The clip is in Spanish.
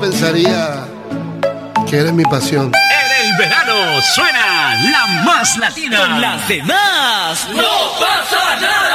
Pensaría que eres mi pasión. En el verano suena la más latina. Con las demás no pasa nada.